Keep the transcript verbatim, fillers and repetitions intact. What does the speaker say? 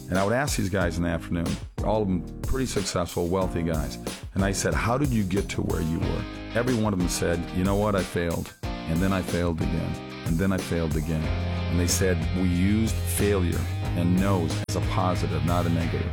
And I would ask these guys in the afternoon, all of them pretty successful, wealthy guys. And I said, how did you get to where you were? Every one of them said, you know what, I failed. And then I failed again. And then I failed again. And they said, we used failure and no's as a positive, not a negative.